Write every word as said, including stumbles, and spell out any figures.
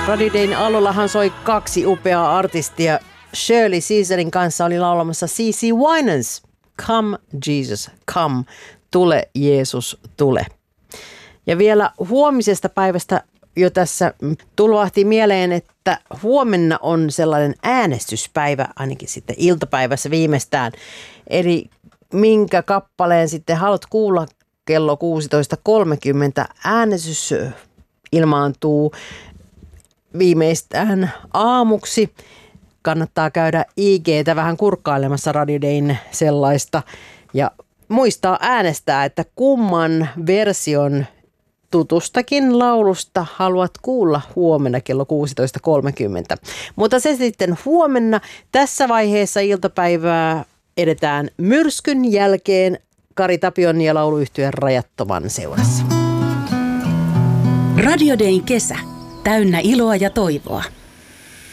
Radio Dayn alullahan soi kaksi upeaa artistia. Shirley Caesarin kanssa oli laulamassa C C Winans. Come Jesus, come. Tule Jeesus, tule. Ja vielä huomisesta päivästä jo tässä tulvahti mieleen, että huomenna on sellainen äänestyspäivä, ainakin sitten iltapäivässä viimeistään. Eli minkä kappaleen sitten haluat kuulla kello kuusitoista kolmekymmentä. Äänestys ilmaantuu viimeistään aamuksi. Kannattaa käydä I G:tä vähän kurkkailemassa Radio Dayn sellaista ja muistaa äänestää, että kumman version tutustakin laulusta haluat kuulla huomenna kello kuusitoista kolmekymmentä. Mutta se sitten huomenna. Tässä vaiheessa iltapäivää edetään Myrskyn jälkeen Kari Tapion ja lauluyhtyeen Rajattoman seurassa. Radio Dayn kesä. Täynnä iloa ja toivoa.